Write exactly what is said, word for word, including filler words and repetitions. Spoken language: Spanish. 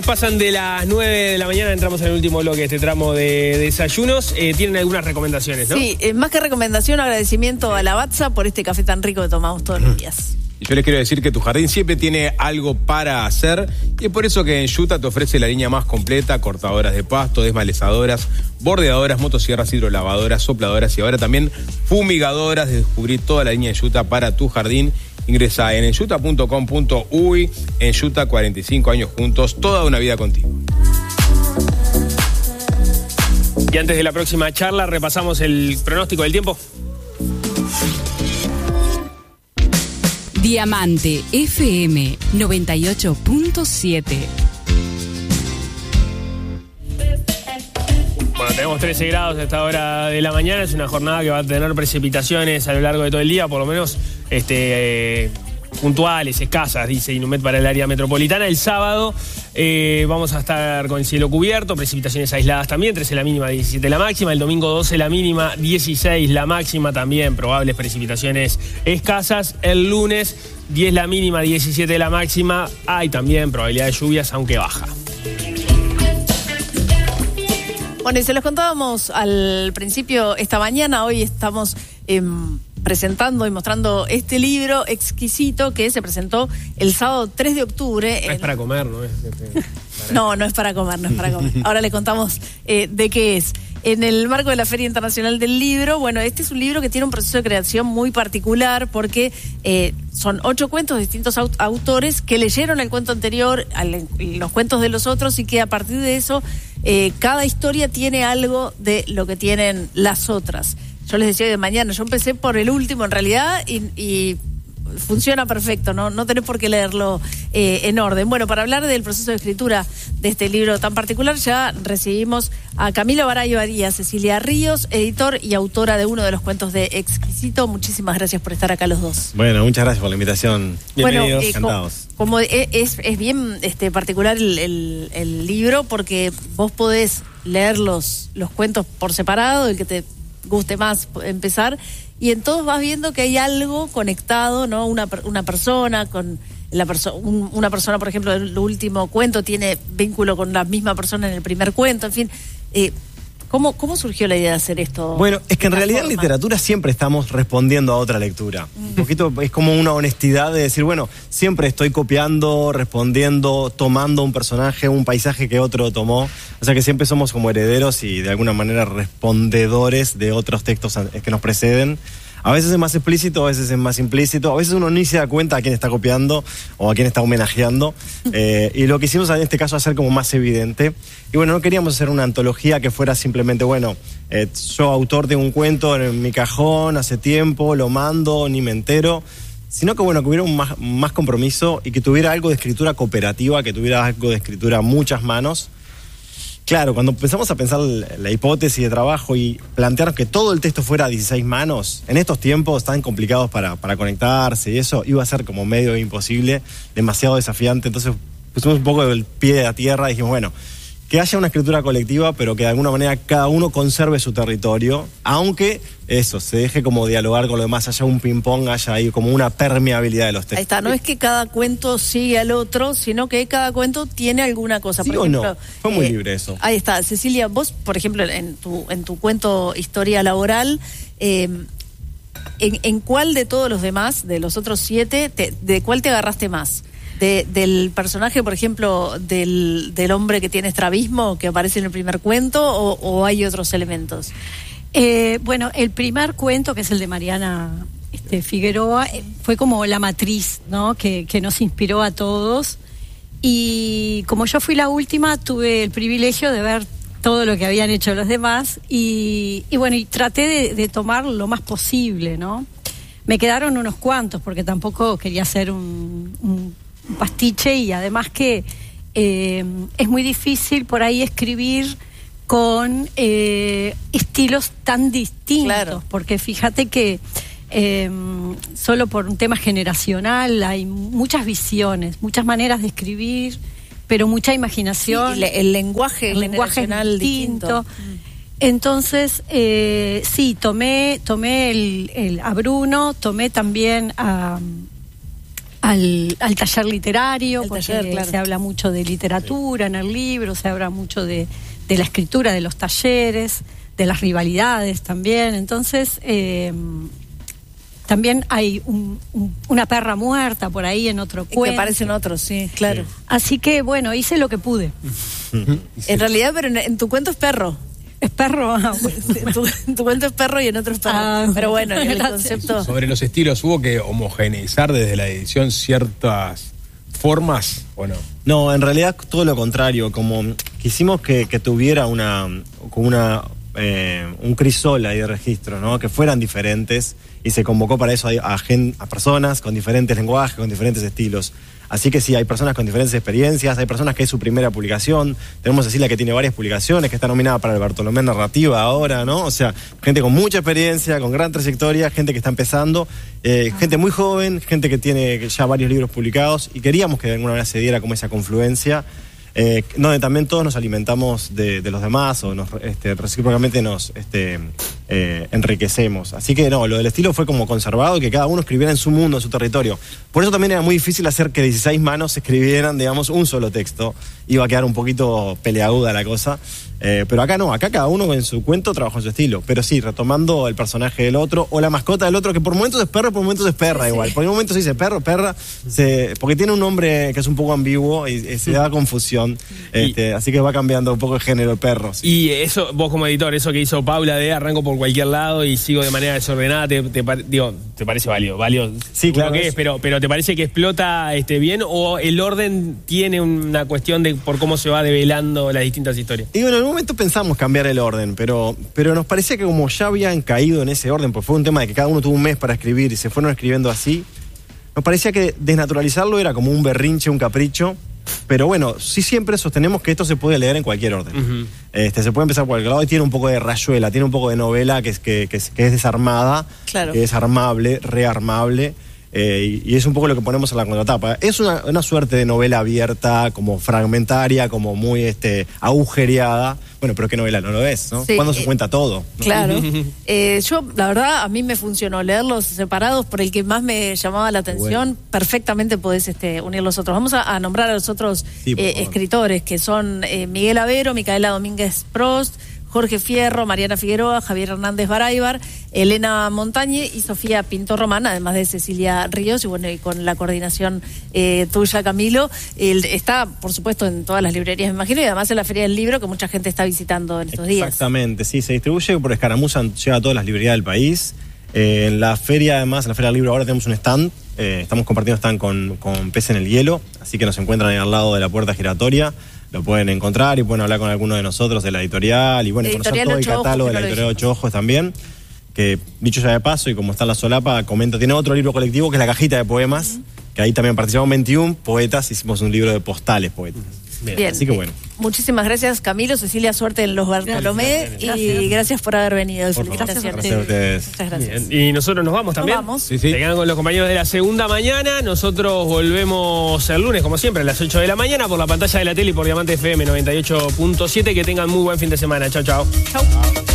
Pasan de las nueve de la mañana, entramos en el último bloque de este tramo de desayunos. Eh, tienen algunas recomendaciones, ¿no? Sí, eh, más que recomendación, agradecimiento a Lavazza por este café tan rico que tomamos todos los días. Y yo les quiero decir que tu jardín siempre tiene algo para hacer, y es por eso que en Yuta te ofrece la línea más completa: cortadoras de pasto, desmalezadoras, bordeadoras, motosierras, hidrolavadoras, sopladoras y ahora también fumigadoras. Descubrí toda la línea de Yuta para tu jardín. Ingresa en enyuta punto com punto uy. En Yuta, cuarenta y cinco años juntos, toda una vida contigo. Y antes de la próxima charla, repasamos el pronóstico del tiempo. Diamante F M noventa y ocho punto siete. Bueno, tenemos trece grados a esta hora de la mañana. Es una jornada que va a tener precipitaciones a lo largo de todo el día, por lo menos este, eh, puntuales, escasas, dice Inumet para el área metropolitana. El sábado eh, vamos a estar con el cielo cubierto, precipitaciones aisladas también, trece la mínima, diecisiete la máxima. El domingo doce la mínima, dieciséis la máxima, también probables precipitaciones escasas. El lunes diez la mínima, diecisiete la máxima. Hay también probabilidad de lluvias, aunque baja. Bueno, y se los contábamos al principio esta mañana. Hoy estamos eh, presentando y mostrando este libro exquisito que se presentó el sábado tres de octubre. No en... es para comer, ¿no es? Para... No, no es para comer, no es para comer. Ahora le contamos eh, de qué es. En el marco de la Feria Internacional del Libro, bueno, este es un libro que tiene un proceso de creación muy particular porque eh, son ocho cuentos de distintos aut- autores que leyeron el cuento anterior, al, los cuentos de los otros, y que a partir de eso eh, cada historia tiene algo de lo que tienen las otras. Yo les decía de mañana, yo empecé por el último en realidad y... y funciona perfecto, no, no tenés por qué leerlo eh, en orden. Bueno, para hablar del proceso de escritura de este libro tan particular, ya recibimos a Camilo Barayo y a Cecilia Ríos, editor y autora de uno de los cuentos de Exquisito. Muchísimas gracias por estar acá los dos. Bueno, muchas gracias por la invitación. Bienvenidos. Bueno, eh, encantados. Como, como es, es bien este, particular el, el, el libro, porque vos podés leer los, los cuentos por separado, el que te guste más empezar, y en todos vas viendo que hay algo conectado, ¿no? Una, una persona con la perso- un, una persona, por ejemplo, el último cuento tiene vínculo con la misma persona en el primer cuento, en fin. Eh, ¿cómo, ¿Cómo surgió la idea de hacer esto? Bueno, es que en realidad forma? en literatura siempre estamos respondiendo a otra lectura. Mm. Un poquito es como una honestidad de decir, bueno, siempre estoy copiando, respondiendo, tomando un personaje, un paisaje que otro tomó. O sea que siempre somos como herederos y de alguna manera respondedores de otros textos que nos preceden. A veces es más explícito, a veces es más implícito, a veces uno ni se da cuenta a quién está copiando o a quién está homenajeando. Eh, y lo que hicimos en este caso es hacer como más evidente. Y bueno, no queríamos hacer una antología que fuera simplemente, bueno, eh, yo autor de un cuento en mi cajón hace tiempo, lo mando, ni me entero. Sino que bueno, que hubiera un más, más compromiso y que tuviera algo de escritura cooperativa, que tuviera algo de escritura a muchas manos. Claro, cuando empezamos a pensar la hipótesis de trabajo y plantearnos que todo el texto fuera a dieciséis manos, en estos tiempos tan complicados para, para conectarse y eso, iba a ser como medio imposible, demasiado desafiante. Entonces pusimos un poco el pie a tierra y dijimos, bueno, que haya una escritura colectiva, pero que de alguna manera cada uno conserve su territorio, aunque eso, se deje como dialogar con lo demás, haya un ping-pong, haya ahí como una permeabilidad de los textos. Ahí está, no es que cada cuento sigue al otro, sino que cada cuento tiene alguna cosa. ¿Sí por o ejemplo, no? Fue muy eh, libre eso. Ahí está, Cecilia, vos, por ejemplo, en tu, en tu cuento Historia Laboral, eh, ¿en, ¿en cuál de todos los demás, de los otros siete, te, de cuál te agarraste más? De, del personaje, por ejemplo, del, del hombre que tiene estrabismo, que aparece en el primer cuento, o, o hay otros elementos? Eh, bueno, el primer cuento, que es el de Mariana este, Figueroa, eh, fue como la matriz, ¿no? Que, que nos inspiró a todos. Y como yo fui la última, tuve el privilegio de ver todo lo que habían hecho los demás. Y, y bueno, y traté de, de tomar lo más posible, ¿no? Me quedaron unos cuantos, porque tampoco quería hacer un... un pastiche, y además que eh, es muy difícil por ahí escribir con eh, estilos tan distintos, claro. Porque fíjate que eh, solo por un tema generacional hay muchas visiones, muchas maneras de escribir, pero mucha imaginación. Sí, el lenguaje, el lenguaje generacional distinto. distinto. Entonces, eh, sí, tomé, tomé el, el, a Bruno, tomé también a... al, al taller literario, El porque taller, claro. se habla mucho de literatura en el libro, se habla mucho de, de la escritura, de los talleres, de las rivalidades también. Entonces, eh, también hay un, un, una perra muerta por ahí en otro Que cuento. aparecen otros, sí, claro. Así que, bueno, hice lo que pude. En realidad, pero en, en tu cuento es perro. ¿Es perro? Ah, bueno. En tu, en tu cuento es perro y en otro es perro. Ah, pero bueno, en el gracias. concepto... Sobre los estilos, ¿hubo que homogeneizar desde la edición ciertas formas o no? No, en realidad todo lo contrario, como quisimos que, que tuviera una, como una eh, un crisol ahí de registro, ¿no? Que fueran diferentes, y se convocó para eso a, a, gen, a personas con diferentes lenguajes, con diferentes estilos. Así que sí, hay personas con diferentes experiencias, hay personas que es su primera publicación. Tenemos a Cecilia que tiene varias publicaciones, que está nominada para el Bartolomé Narrativa ahora, ¿no? O sea, gente con mucha experiencia, con gran trayectoria, gente que está empezando, eh, gente muy joven, gente que tiene ya varios libros publicados, y queríamos que de alguna manera se diera como esa confluencia, eh, donde también todos nos alimentamos de, de los demás, o nos, este, recíprocamente nos este, eh, enriquecemos. Así que no, lo del estilo fue como conservado, y que cada uno escribiera en su mundo, en su territorio. Por eso también era muy difícil hacer que dieciséis manos escribieran, digamos, un solo texto. Iba a quedar un poquito peleaguda la cosa. Eh, pero acá no, acá cada uno en su cuento trabajó en su estilo. Pero sí, retomando el personaje del otro o la mascota del otro, que por momentos es perro, por momentos es perra, sí, igual. Sí. Por momentos se dice perro, perra, se, porque tiene un nombre que es un poco ambiguo y, y se da confusión. Este, y, así que va cambiando un poco el género perro. Sí. Y eso, vos como editor, eso que hizo Paula de arranco por cualquier lado y sigo de manera desordenada, te, te, digo, ¿te parece válido? válido sí, claro. Que es, pero, pero ¿te parece que explota este, bien, o el orden tiene una cuestión de por cómo se va develando las distintas historias? Y bueno, en un momento pensamos cambiar el orden, pero, pero nos parecía que como ya habían caído en ese orden, pues fue un tema de que cada uno tuvo un mes para escribir y se fueron escribiendo así, nos parecía que desnaturalizarlo era como un berrinche, un capricho. Pero bueno, sí siempre sostenemos que esto se puede leer en cualquier orden. Uh-huh. este, se puede empezar por cualquier lado, y tiene un poco de rayuela, tiene un poco de novela que es, que, que es, que es desarmada, claro. que es armable, rearmable. Eh, y, y es un poco lo que ponemos en la contratapa. Es una, una suerte de novela abierta, como fragmentaria, como muy este, agujereada. Bueno, pero ¿qué novela no lo es, no? Sí, Cuando se eh, cuenta todo, ¿no? Claro. eh, yo, la verdad, a mí me funcionó leerlos separados por el que más me llamaba la atención. Bueno. Perfectamente podés este, unir los otros. Vamos a, a nombrar a los otros sí, eh, escritores, que son eh, Miguel Avero, Micaela Domínguez Prost, Jorge Fierro, Mariana Figueroa, Javier Hernández Baráibar, Elena Montañe y Sofía Pinto Román, además de Cecilia Ríos, y bueno, y con la coordinación eh, tuya, Camilo. El, está, por supuesto, en todas las librerías, me imagino, y además en la Feria del Libro, que mucha gente está visitando en estos días. Exactamente, sí, se distribuye por escaramuza, llega a todas las librerías del país. Eh, en la feria, además, en la Feria del Libro ahora tenemos un stand, eh, estamos compartiendo stand con, con Pez en el Hielo, así que nos encuentran ahí al lado de la puerta giratoria. Lo pueden encontrar y pueden hablar con alguno de nosotros de la editorial y bueno, editorial conocer todo el catálogo de la editorial Ocho Ojos también, que dicho ya de paso, y como está en la solapa, comento, tiene otro libro colectivo que es La Cajita de Poemas, uh-huh. que ahí también participamos veintiún poetas, hicimos un libro de postales poéticas. Bien. Bien. Así que bueno. Muchísimas gracias, Camilo, Cecilia, suerte en los Bartolomé, gracias, gracias. y gracias por haber venido. Por Felicitaciones. Gracias a ustedes. Muchas gracias. Bien. Y nosotros nos vamos también. Nos vamos. Sí, sí. Se quedan con los compañeros de la segunda mañana. Nosotros volvemos el lunes, como siempre, a las ocho de la mañana por la pantalla de la tele y por Diamante F M noventa y ocho punto siete. Que tengan muy buen fin de semana. Chao, chao. Chao.